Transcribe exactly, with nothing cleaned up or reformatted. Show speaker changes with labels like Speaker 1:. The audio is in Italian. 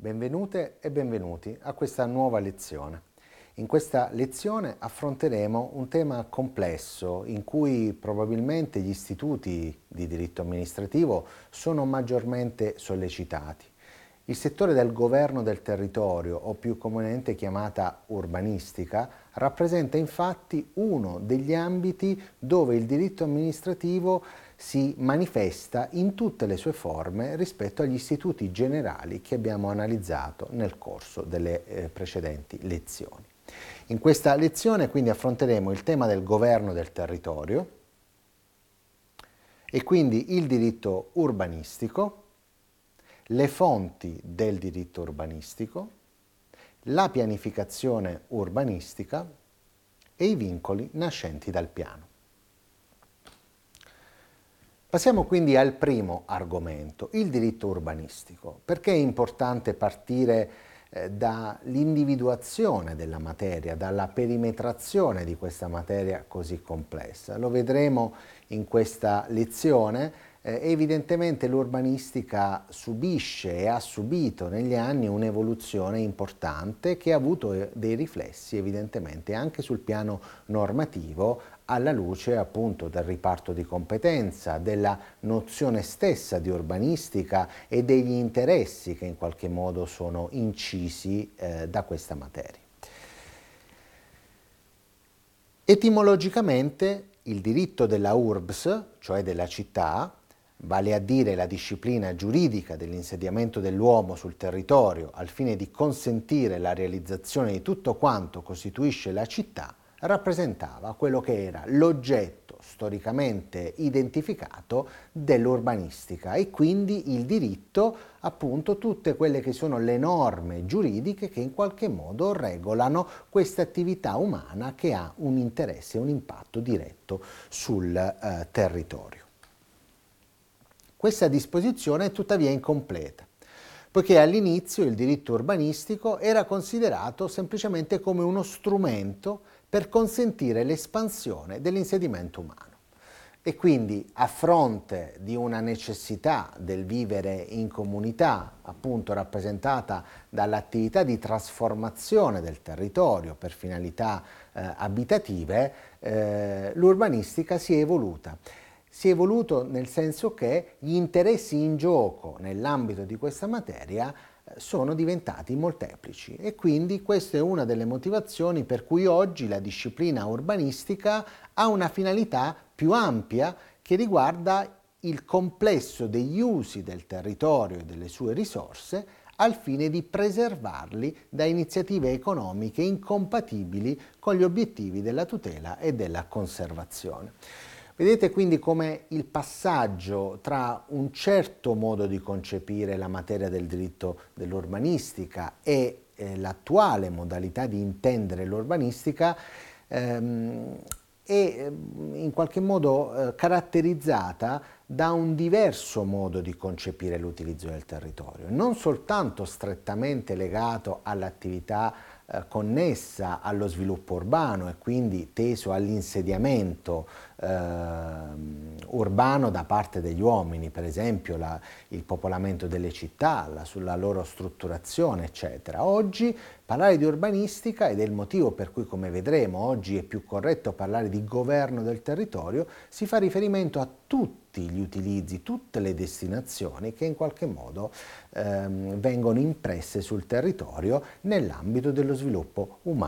Speaker 1: Benvenute e benvenuti a questa nuova lezione. In questa lezione affronteremo un tema complesso in cui probabilmente gli istituti di diritto amministrativo sono maggiormente sollecitati. Il settore del governo del territorio, o più comunemente chiamata urbanistica, rappresenta infatti uno degli ambiti dove il diritto amministrativo si manifesta in tutte le sue forme rispetto agli istituti generali che abbiamo analizzato nel corso delle eh, precedenti lezioni. In questa lezione quindi affronteremo il tema del governo del territorio e quindi il diritto urbanistico, le fonti del diritto urbanistico, la pianificazione urbanistica e i vincoli nascenti dal piano. Passiamo quindi al primo argomento, il diritto urbanistico. Perché è importante partire eh, dall'individuazione della materia, dalla perimetrazione di questa materia così complessa? Lo vedremo in questa lezione. Eh, evidentemente l'urbanistica subisce e ha subito negli anni un'evoluzione importante che ha avuto eh, dei riflessi evidentemente anche sul piano normativo, alla luce appunto del riparto di competenza, della nozione stessa di urbanistica e degli interessi che in qualche modo sono incisi eh, da questa materia. Etimologicamente il diritto della urbs, cioè della città, vale a dire la disciplina giuridica dell'insediamento dell'uomo sul territorio al fine di consentire la realizzazione di tutto quanto costituisce la città, rappresentava quello che era l'oggetto storicamente identificato dell'urbanistica e quindi il diritto, appunto, tutte quelle che sono le norme giuridiche che in qualche modo regolano questa attività umana che ha un interesse e un impatto diretto sul eh, territorio. Questa disposizione è tuttavia incompleta, poiché all'inizio il diritto urbanistico era considerato semplicemente come uno strumento per consentire l'espansione dell'insediamento umano. E quindi a fronte di una necessità del vivere in comunità, appunto rappresentata dall'attività di trasformazione del territorio per finalità eh, abitative, eh, l'urbanistica si è evoluta. Si è evoluto nel senso che gli interessi in gioco nell'ambito di questa materia sono diventati molteplici e quindi questa è una delle motivazioni per cui oggi la disciplina urbanistica ha una finalità più ampia che riguarda il complesso degli usi del territorio e delle sue risorse al fine di preservarli da iniziative economiche incompatibili con gli obiettivi della tutela e della conservazione. Vedete quindi come il passaggio tra un certo modo di concepire la materia del diritto dell'urbanistica e eh, l'attuale modalità di intendere l'urbanistica ehm, è in qualche modo eh, caratterizzata da un diverso modo di concepire l'utilizzo del territorio, non soltanto strettamente legato all'attività eh, connessa allo sviluppo urbano e quindi teso all'insediamento eh, urbano da parte degli uomini, per esempio la, il popolamento delle città, la, sulla loro strutturazione, eccetera. Oggi parlare di urbanistica, ed è il motivo per cui, come vedremo, oggi è più corretto parlare di governo del territorio, si fa riferimento a tutti gli utilizzi, tutte le destinazioni che in qualche modo ehm, vengono impresse sul territorio nell'ambito dello sviluppo umano